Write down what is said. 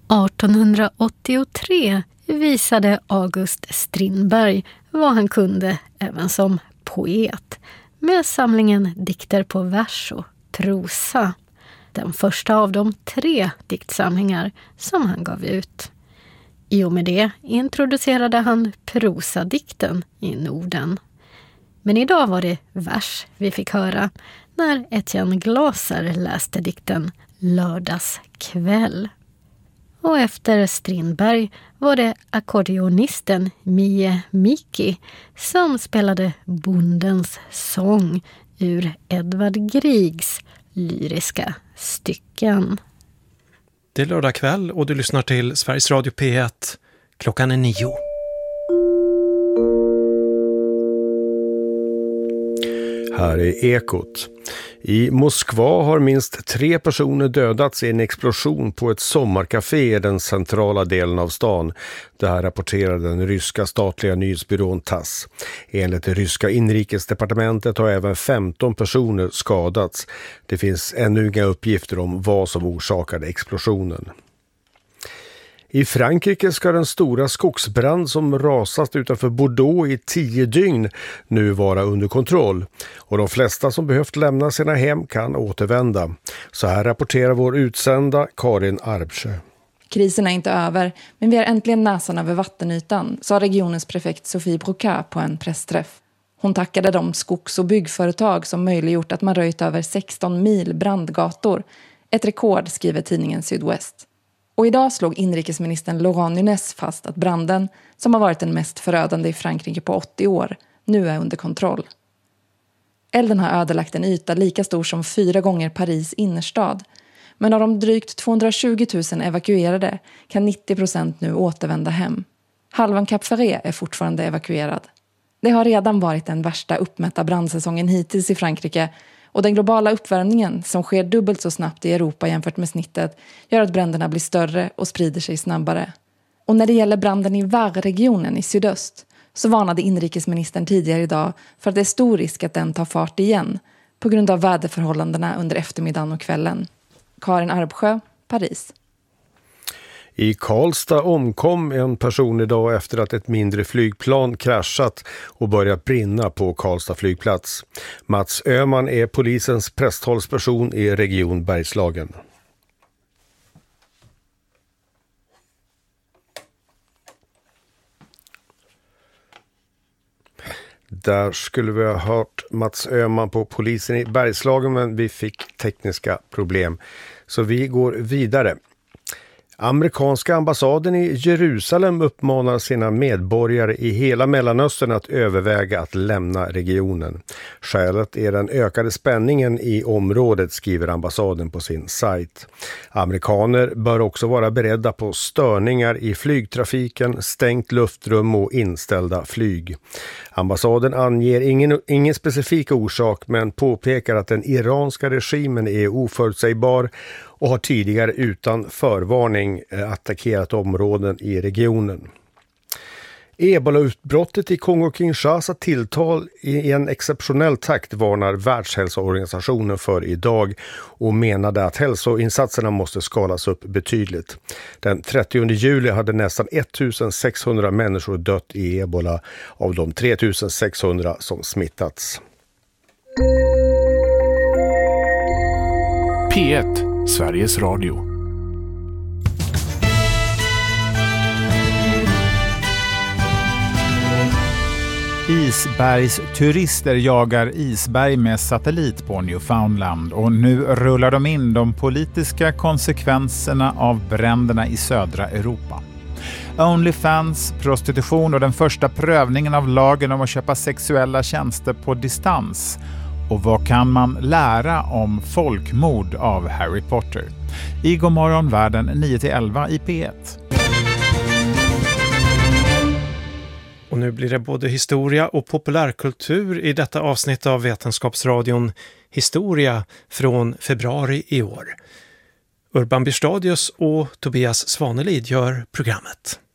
1883 visade August Strindberg vad han kunde även som poet med samlingen dikter på vers och prosa. Den första av de 3 diktsamlingar som han gav ut. I och med det introducerade han prosadikten i Norden. Men idag var det vers vi fick höra när Etienne Glaser läste dikten Lördagskväll. Och efter Strindberg var det ackordionisten Mie Miki som spelade Bondens sång ur Edvard Griegs lyriska stycken. Det är lördag kväll och du lyssnar till Sveriges Radio P1. Klockan är 9. Här är Ekot. I Moskva har minst 3 personer dödats i en explosion på ett sommarcafé i den centrala delen av stan. Det här rapporterar den ryska statliga nyhetsbyrån TASS. Enligt det ryska inrikesdepartementet har även 15 personer skadats. Det finns ännu inga uppgifter om vad som orsakade explosionen. I Frankrike ska den stora skogsbrand som rasat utanför Bordeaux i 10 dygn nu vara under kontroll. Och de flesta som behövt lämna sina hem kan återvända. Så här rapporterar vår utsända Karin Arbsjö. Krisen är inte över, men vi har äntligen näsan över vattenytan, sa regionens prefekt Sophie Broca på en pressträff. Hon tackade de skogs- och byggföretag som möjliggjort att man röjt över 16 mil brandgator. Ett rekord, skriver tidningen Sydwest. Och idag slog inrikesministern Laurent Nunez fast att branden, som har varit den mest förödande i Frankrike på 80 år, nu är under kontroll. Elden har ödelagt en yta lika stor som 4 gånger Paris innerstad. Men av de drygt 220 000 evakuerade kan 90% nu återvända hem. Halvan Cap Ferret är fortfarande evakuerad. Det har redan varit den värsta uppmätta brandsäsongen hittills i Frankrike, och den globala uppvärmningen som sker dubbelt så snabbt i Europa jämfört med snittet gör att bränderna blir större och sprider sig snabbare. Och när det gäller branden i Var-regionen i sydöst så varnade inrikesministern tidigare idag för att det är stor risk att den tar fart igen på grund av väderförhållandena under eftermiddagen och kvällen. Karin Arbsjö, Paris. I Karlstad omkom en person idag efter att ett mindre flygplan kraschat och börjat brinna på Karlstad flygplats. Mats Öhman är polisens presthållsperson i Region Bergslagen. Där skulle vi ha hört Mats Öhman på polisen i Bergslagen, men vi fick tekniska problem. Så vi går vidare. Amerikanska ambassaden i Jerusalem uppmanar sina medborgare i hela Mellanöstern att överväga att lämna regionen. Skälet är den ökade spänningen i området, skriver ambassaden på sin sajt. Amerikaner bör också vara beredda på störningar i flygtrafiken, stängt luftrum och inställda flyg. Ambassaden anger ingen specifik orsak, men påpekar att den iranska regimen är oförutsägbar och har tidigare utan förvarning attackerat områden i regionen. Ebola-utbrottet i Kongo-Kinshasa tilltal i en exceptionell takt varnar Världshälsoorganisationen för idag och menade att hälsoinsatserna måste skalas upp betydligt. Den 30 juli hade nästan 1600 människor dött i ebola av de 3600 som smittats. P1, Sveriges Radio. Isbergsturister jagar isberg med satellit på Newfoundland och nu rullar de in de politiska konsekvenserna av bränderna i södra Europa. OnlyFans, prostitution och den första prövningen av lagen om att köpa sexuella tjänster på distans. Och vad kan man lära om folkmord av Harry Potter? I Godmorgon världen 9-11 i P1. Och nu blir det både historia och populärkultur i detta avsnitt av Vetenskapsradion Historia från februari i år. Urban Byrstadius och Tobias Svanelid gör programmet.